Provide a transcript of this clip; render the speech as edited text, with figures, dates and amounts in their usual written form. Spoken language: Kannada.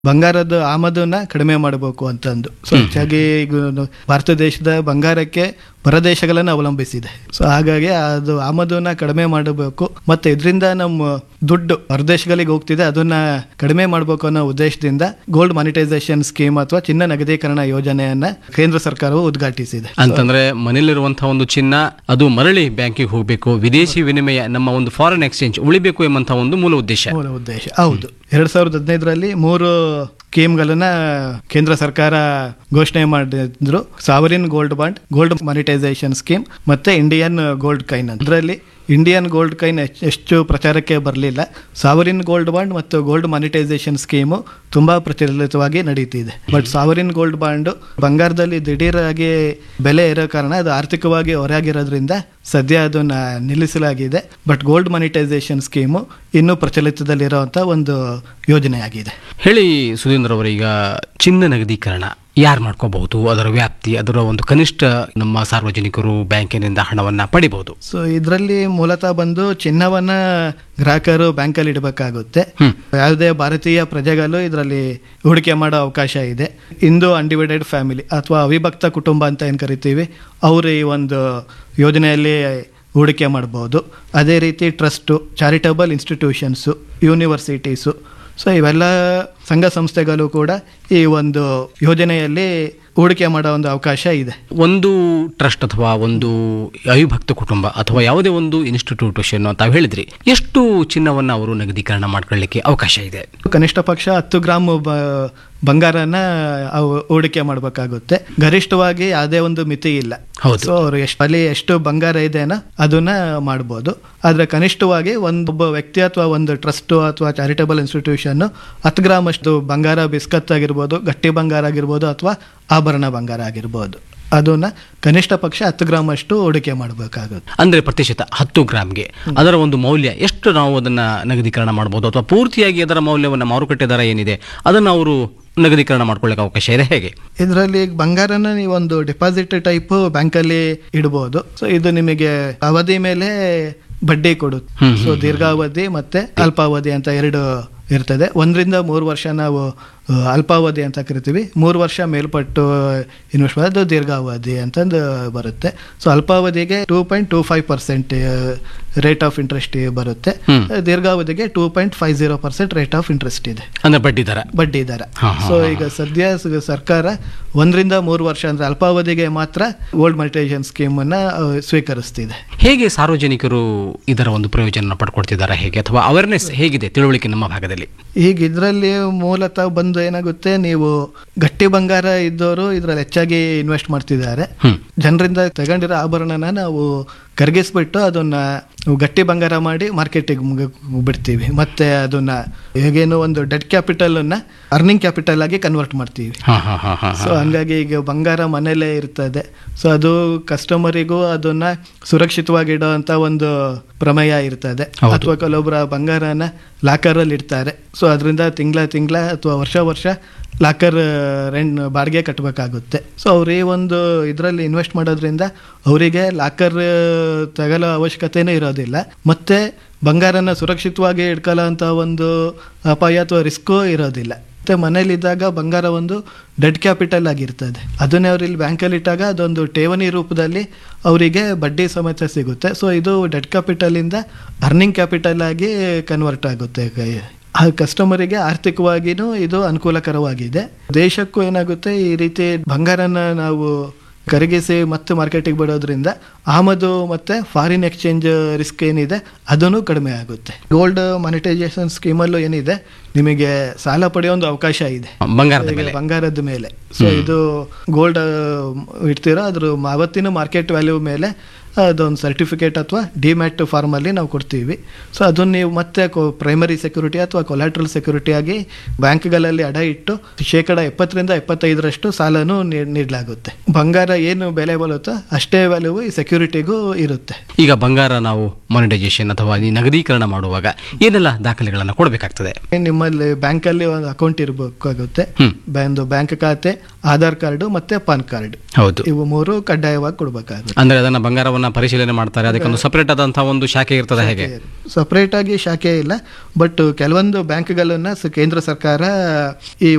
ಬಂಗಾರದ ಆಮದನ್ನ ಕಡಿಮೆ ಮಾಡಬೇಕು ಅಂತಂದು. ಸೊ ಹೆಚ್ಚಾಗಿ ಈಗ ಭಾರತ ದೇಶದ ಬಂಗಾರಕ್ಕೆ ಹೊರದೇಶಗಳನ್ನು ಅವಲಂಬಿಸಿದೆ. ಸೊ ಹಾಗಾಗಿ ಅದು ಆಮದನ್ನ ಕಡಿಮೆ ಮಾಡಬೇಕು, ಮತ್ತೆ ಇದರಿಂದ ನಮ್ಮ ದುಡ್ಡು ಹೊರದೇಶಗಳಿಗೆ ಹೋಗ್ತಿದೆ, ಅದನ್ನ ಕಡಿಮೆ ಮಾಡಬೇಕು ಅನ್ನೋ ಉದ್ದೇಶದಿಂದ ಗೋಲ್ಡ್ ಮಾನಿಟೈಸೇಷನ್ ಸ್ಕೀಮ್ ಅಥವಾ ಚಿನ್ನ ನಗದೀಕರಣ ಯೋಜನೆಯನ್ನ ಕೇಂದ್ರ ಸರ್ಕಾರವು ಉದ್ಘಾಟಿಸಿದೆ. ಅಂತಂದ್ರೆ ಮನೇಲಿರುವಂತಹ ಒಂದು ಚಿನ್ನ ಅದು ಮರಳಿ ಬ್ಯಾಂಕಿಗೆ ಹೋಗಬೇಕು, ವಿದೇಶಿ ವಿನಿಮಯ ನಮ್ಮ ಒಂದು ಫಾರಿನ್ ಎಕ್ಸ್ಚೇಂಜ್ ಉಳಿಬೇಕು ಎಂಬಂತಹ ಒಂದು ಮೂಲ ಉದ್ದೇಶ. ಹೌದು. 2015ರಲ್ಲಿ 3 ಸ್ಕೀಮ್ಗಳನ್ನ ಕೇಂದ್ರ ಸರ್ಕಾರ ಘೋಷಣೆ ಮಾಡಿದ್ರು. Sovereign gold bond, gold monetisation scheme ಮತ್ತೆ ಇಂಡಿಯನ್ ಗೋಲ್ಡ್ ಕಾಯಿನ್. ಅದರಲ್ಲಿ ಇಂಡಿಯನ್ ಗೋಲ್ಡ್ ಕಾಯಿನ್ ಎಷ್ಟು ಪ್ರಚಾರಕ್ಕೆ ಬರಲಿಲ್ಲ. ಸಾವರಿನ್ ಗೋಲ್ಡ್ ಬಾಂಡ್ ಮತ್ತು ಗೋಲ್ಡ್ ಮಾನಿಟೈಸೇಷನ್ ಸ್ಕೀಮು ತುಂಬಾ ಪ್ರಚಲಿತವಾಗಿ ನಡೀತಿದೆ. ಬಟ್ ಸಾವರಿನ್ ಗೋಲ್ಡ್ ಬಾಂಡ್ ಬಂಗಾರದಲ್ಲಿ ದಿಢೀರಾಗಿ ಬೆಲೆ ಇರೋ ಕಾರಣ ಅದು ಆರ್ಥಿಕವಾಗಿ ಹೊರಗಿರೋದ್ರಿಂದ ಸದ್ಯ ಅದನ್ನ ನಿಲ್ಲಿಸಲಾಗಿದೆ. ಬಟ್ ಗೋಲ್ಡ್ ಮಾನಿಟೈಸೇಷನ್ ಸ್ಕೀಮು ಇನ್ನೂ ಪ್ರಚಲಿತದಲ್ಲಿರುವಂತ ಒಂದು ಯೋಜನೆಯಾಗಿದೆ. ಹೇಳಿ ಸುಧೀಂದ್ರ ಅವರು, ಈಗ ಚಿನ್ನ ನಗದೀಕರಣ ಯಾರು ಮಾಡ್ಕೋಬಹುದು, ಅದರ ವ್ಯಾಪ್ತಿ, ಅದರ ಒಂದು ಕನಿಷ್ಠ ನಮ್ಮ ಸಾರ್ವಜನಿಕರು ಬ್ಯಾಂಕಿನಿಂದ ಹಣವನ್ನ ಪಡಿಬಹುದು? ಸೊ ಇದರಲ್ಲಿ ಮೂಲತಃ ಬಂದು ಚಿನ್ನವನ್ನ ಗ್ರಾಹಕರು ಬ್ಯಾಂಕಲ್ಲಿ ಇಡಬೇಕಾಗುತ್ತೆ. ಯಾವುದೇ ಭಾರತೀಯ ಪ್ರಜೆಗಳು ಇದರಲ್ಲಿ ಹೂಡಿಕೆ ಮಾಡೋ ಅವಕಾಶ ಇದೆ. ಇಂದು ಅನ್ಡಿವೈಡೆಡ್ ಫ್ಯಾಮಿಲಿ ಅಥವಾ ಅವಿಭಕ್ತ ಕುಟುಂಬ ಅಂತ ಏನು ಕರಿತೀವಿ, ಅವರು ಈ ಒಂದು ಯೋಜನೆಯಲ್ಲಿ ಹೂಡಿಕೆ ಮಾಡಬಹುದು. ಅದೇ ರೀತಿ trust, charitable institutions, universities, so ಇವೆಲ್ಲ ಸಂಘ ಸಂಸ್ಥೆಗಳು ಕೂಡ ಈ ಒಂದು ಯೋಜನೆಯಲ್ಲಿ ಹೂಡಿಕೆ ಮಾಡೋ ಒಂದು ಅವಕಾಶ ಇದೆ. ಒಂದು ಟ್ರಸ್ಟ್ ಅಥವಾ ಒಂದು ಅವಿಭಕ್ತ ಕುಟುಂಬ ಅಥವಾ ಯಾವುದೇ ಒಂದು ಇನ್ಸ್ಟಿಟ್ಯೂಷನ್ ತಾವು ಹೇಳಿದ್ರಿ, ಎಷ್ಟು ಚಿನ್ನವನ್ನು ಅವರು ನಗದೀಕರಣ ಮಾಡ್ಕೊಳ್ಳಿಕ್ಕೆ ಅವಕಾಶ ಇದೆ? ಕನಿಷ್ಠ ಪಕ್ಷ 10 ಗ್ರಾಮ್ ಬಂಗಾರನ ಹೂಡಿಕೆ ಮಾಡಬೇಕಾಗುತ್ತೆ. ಗರಿಷ್ಠವಾಗಿ ಯಾವುದೇ ಒಂದು ಮಿತಿ ಇಲ್ಲ. ಸೊ ಅವರು ಅಲ್ಲಿ ಎಷ್ಟು ಬಂಗಾರ ಇದೆನೋ ಅದನ್ನ ಮಾಡ್ಬೋದು. ಆದ್ರೆ ಕನಿಷ್ಠವಾಗಿ ಒಬ್ಬ ವ್ಯಕ್ತಿ ಅಥವಾ ಒಂದು ಟ್ರಸ್ಟ್ ಅಥವಾ ಚಾರಿಟಬಲ್ ಇನ್ಸ್ಟಿಟ್ಯೂಷನ್ 10 ಗ್ರಾಮ್ ಅಷ್ಟು ಬಂಗಾರ, ಬಿಸ್ಕತ್ ಆಗಿರ್ಬೋದು, ಗಟ್ಟಿ ಬಂಗಾರ ಆಗಿರ್ಬೋದು ಅಥವಾ ಆಭರಣ ಬಂಗಾರ ಆಗಿರ್ಬೋದು, ಅದನ್ನ ಕನಿಷ್ಠ ಪಕ್ಷ 10 ಗ್ರಾಮ್ ಅಷ್ಟು ಹೂಡಿಕೆ ಮಾಡಬೇಕಾಗುತ್ತೆ. ಅಂದ್ರೆ ಪ್ರತಿಶತ 10 ಗ್ರಾಮ್ಗೆ ಅದರ ಒಂದು ಮೌಲ್ಯ ಎಷ್ಟು ನಾವು ಅದನ್ನ ನಗದೀಕರಣ ಮಾಡಬಹುದು, ಅಥವಾ ಪೂರ್ತಿಯಾಗಿ ಅದರ ಮೌಲ್ಯವನ್ನು ಮಾರುಕಟ್ಟೆ ದರ ಏನಿದೆ ಅದನ್ನ ಅವರು ನಗದೀಕರಣ ಮಾಡ್ಕೊಳ್ಳಿಕ್ಕೆ ಅವಕಾಶ ಇದೆ ಹೇಗೆ? ಇದರಲ್ಲಿ ಬಂಗಾರನ ನೀವು ಒಂದು ಡಿಪಾಸಿಟ್ ಟೈಪ್ ಬ್ಯಾಂಕಲ್ಲಿ ಇಡಬಹುದು. ಸೊ ಇದು ನಿಮಗೆ ಅವಧಿ ಮೇಲೆ ಬಡ್ಡಿ ಕೊಡುತ್ತೆ. ಸೊ ದೀರ್ಘಾವಧಿ ಮತ್ತೆ ಅಲ್ಪಾವಧಿ ಅಂತ 2 ಇರ್ತದೆ. 1 ರಿಂದ 3 ವರ್ಷ ನಾವು ಅಲ್ಪಾವಧಿ ಅಂತ ಕರಿತೀವಿ. 3 ವರ್ಷ ಮೇಲ್ಪಟ್ಟು ಇನ್ವೆಸ್ಟ್ ಮಾಡೋದು ದೀರ್ಘಾವಧಿ ಅಂತಂದು ಬರುತ್ತೆ. ಸೊ ಅಲ್ಪಾವಧಿಗೆ 2.25% ರೇಟ್ ಆಫ್ ಇಂಟ್ರೆಸ್ಟ್ ಬರುತ್ತೆ. ದೀರ್ಘಾವಧಿಗೆ 2.50% ರೇಟ್ ಆಫ್ ಇಂಟ್ರೆಸ್ಟ್ ಇದೆ, ಅಂದ್ರೆ ಬಡ್ಡಿ ದರ. ಸೊ ಈಗ ಸದ್ಯ ಸರ್ಕಾರ 1 ರಿಂದ 3 ವರ್ಷ ಅಂದ್ರೆ ಅಲ್ಪಾವಧಿಗೆ ಮಾತ್ರ ಗೋಲ್ಡ್ ಮಾನಿಟೈಸೇಷನ್ ಸ್ಕೀಮ್ ಅನ್ನ ಸ್ವೀಕರಿಸ್ತಿದೆ. ಹೇಗೆ ಸಾರ್ವಜನಿಕರು ಇದರ ಒಂದು ಪ್ರಯೋಜನ ಪಡ್ಕೊಳ್ತಿದ್ದಾರೆ ಹೇಗೆ, ಅಥವಾ ಅವೇರ್ನೆಸ್ ಹೇಗಿದೆ, ತಿಳುವಳಿಕೆ ನಮ್ಮ ಭಾಗದಲ್ಲಿ? ಈಗ ಇದರಲ್ಲಿ ಮೂಲತಃ ಬಂದು ಏನಾಗುತ್ತೆ, ನೀವು ಗಟ್ಟಿ ಬಂಗಾರ ಇದ್ದವರು ಇದ್ರಲ್ಲಿ ಹೆಚ್ಚಾಗಿ ಇನ್ವೆಸ್ಟ್ ಮಾಡ್ತಿದ್ದಾರೆ. ಜನರಿಂದ ತಗೊಂಡಿರೋ ಆಭರಣನ ನಾವು ಕರಗಿಸ್ಬಿಟ್ಟು ಅದನ್ನ ಗಟ್ಟಿ ಬಂಗಾರ ಮಾಡಿ ಮಾರ್ಕೆಟಿಗೆ ಬಿಡ್ತೀವಿ. ಮತ್ತೆ ಅದನ್ನ ಹೇಗೇನು ಒಂದು ಡೆಡ್ ಕ್ಯಾಪಿಟಲ್ ಅನ್ನ ಅರ್ನಿಂಗ್ ಕ್ಯಾಪಿಟಲ್ ಆಗಿ ಕನ್ವರ್ಟ್ ಮಾಡ್ತೀವಿ. ಸೊ ಹಂಗಾಗಿ ಈಗ ಬಂಗಾರ ಮನೇಲೇ ಇರ್ತದೆ. ಸೊ ಅದು ಕಸ್ಟಮರಿಗೂ ಅದನ್ನ ಸುರಕ್ಷಿತವಾಗಿ ಇಡುವಂತ ಒಂದು ಪ್ರಮೇಯ ಇರ್ತದೆ. ಅಥವಾ ಕೆಲವೊಬ್ಬರ ಬಂಗಾರನ ಲಾಕರ್ ಅಲ್ಲಿ ಇಡ್ತಾರೆ. ಸೊ ಅದರಿಂದ ತಿಂಗಳ ಅಥವಾ ವರ್ಷ ಲಾಕರ್ ರೆಂಟ್ ಬಾಡಿಗೆ ಕಟ್ಟಬೇಕಾಗುತ್ತೆ. ಸೊ ಅವ್ರು ಈ ಒಂದು ಇದರಲ್ಲಿ ಇನ್ವೆಸ್ಟ್ ಮಾಡೋದ್ರಿಂದ ಅವರಿಗೆ ಲಾಕರ್ ತಗೊಳ್ಳೋ ಅವಶ್ಯಕತೆನೇ ಇರೋದಿಲ್ಲ. ಮತ್ತೆ ಬಂಗಾರನ ಸುರಕ್ಷಿತವಾಗಿ ಇಟ್ಕೊಳ್ಳೋ ಅಂತ ಒಂದು ಅಪಾಯ ಅಥವಾ ರಿಸ್ಕು ಇರೋದಿಲ್ಲ. ಮತ್ತೆ ಮನೇಲಿದ್ದಾಗ ಬಂಗಾರ ಒಂದು ಡೆಡ್ ಕ್ಯಾಪಿಟಲ್ ಆಗಿರ್ತದೆ. ಅದನ್ನೇ ಅವ್ರು ಇಲ್ಲಿ ಬ್ಯಾಂಕಲ್ಲಿ ಇಟ್ಟಾಗ ಅದೊಂದು ಠೇವಣಿ ರೂಪದಲ್ಲಿ ಅವರಿಗೆ ಬಡ್ಡಿ ಸಮೇತ ಸಿಗುತ್ತೆ. ಸೊ ಇದು ಡೆಡ್ ಕ್ಯಾಪಿಟಲ್ ಇಂದ ಅರ್ನಿಂಗ್ ಕ್ಯಾಪಿಟಲ್ ಆಗಿ ಕನ್ವರ್ಟ್ ಆಗುತ್ತೆ. ಆ ಕಸ್ಟಮರಿಗೆ ಆರ್ಥಿಕವಾಗಿನೂ ಇದು ಅನುಕೂಲಕರವಾಗಿದೆ. ದೇಶಕ್ಕೂ ಏನಾಗುತ್ತೆ, ಈ ರೀತಿ ಬಂಗಾರನ ನಾವು ಕರಗಿಸಿ ಮತ್ತೆ ಮಾರ್ಕೆಟಿಗೆ ಬಿಡೋದ್ರಿಂದ ಆಮದು ಮತ್ತೆ ಫಾರಿನ್ ಎಕ್ಸ್ಚೇಂಜ್ ರಿಸ್ಕ್ ಏನಿದೆ ಅದನ್ನು ಕಡಿಮೆ ಆಗುತ್ತೆ. ಗೋಲ್ಡ್ ಮಾನಿಟೈಸೇಷನ್ ಸ್ಕೀಮಲ್ಲೂ ಏನಿದೆ, ನಿಮಗೆ ಸಾಲ ಪಡೆಯೋ ಒಂದು ಅವಕಾಶ ಇದೆ ಬಂಗಾರದ ಮೇಲೆ. ಸೊ ಇದು ಗೋಲ್ಡ್ ಇಡ್ತೀರೋ ಅದ್ರ ಅವತ್ತಿನ ಮಾರ್ಕೆಟ್ ವ್ಯಾಲ್ಯೂ ಮೇಲೆ ಅದೊಂದು ಸರ್ಟಿಫಿಕೇಟ್ ಅಥವಾ ಡಿಮ್ಯಾಟ್ ಫಾರ್ಮ್ ಅಲ್ಲಿ ನಾವು ಕೊಡ್ತೀವಿ. ಸೊ ಅದನ್ನ ನೀವು ಮತ್ತೆ ಪ್ರೈಮರಿ ಸೆಕ್ಯೂರಿಟಿ ಅಥವಾ ಕೊಲಾಟ್ರಲ್ ಸೆಕ್ಯೂರಿಟಿ ಆಗಿ ಬ್ಯಾಂಕ್ಗಳಲ್ಲಿ ಅಡ ಇಟ್ಟು 70% ಸಾಲನು ನೀಡಲಾಗುತ್ತೆ. ಬಂಗಾರ ಏನು ಬೆಲೆ ಬರುತ್ತೋ ಅಷ್ಟೇ ವ್ಯಾಲ್ಯೂ ಈ ಸೆಕ್ಯೂರಿಟಿಗೂ ಇರುತ್ತೆ. ಈಗ ಬಂಗಾರ ನಾವು ಮಾನಿಟೈಸೇಷನ್ ಅಥವಾ ನಗದೀಕರಣ ಮಾಡುವಾಗ ಏನೆಲ್ಲ ದಾಖಲೆಗಳನ್ನು ಕೊಡಬೇಕಾಗ್ತದೆ? ನಿಮ್ಮಲ್ಲಿ ಬ್ಯಾಂಕಲ್ಲಿ ಒಂದು ಅಕೌಂಟ್ ಇರಬೇಕಾಗುತ್ತೆ. ಒಂದು ಬ್ಯಾಂಕ್ ಖಾತೆ, ಆಧಾರ್ ಕಾರ್ಡ್ ಮತ್ತೆ ಪಾನ್ ಕಾರ್ಡ್, ಹೌದು, ಇವು 3 ಕಡ್ಡಾಯವಾಗಿ ಕೊಡಬೇಕಾಗುತ್ತೆ. ಅಂದ್ರೆ ಅದನ್ನ ಬಂಗಾರವನ್ನು ಬಂಗಾರವನ್ನ ಪರಿಶೀಲನೆ ಮಾಡ್ತಾರೆ, ಅದಕ್ಕೊಂದು ಸಪರೇಟ್ ಆದಂತಹ ಒಂದು ಶಾಖೆ ಇರ್ತದೆ ಹೇಗೆ? ಸಪರೇಟ್ ಆಗಿ ಶಾಖೆ ಇಲ್ಲ, ಬಟ್ ಕೆಲವೊಂದು ಬ್ಯಾಂಕ್ಗಳನ್ನ ಕೇಂದ್ರ ಸರ್ಕಾರ ಈ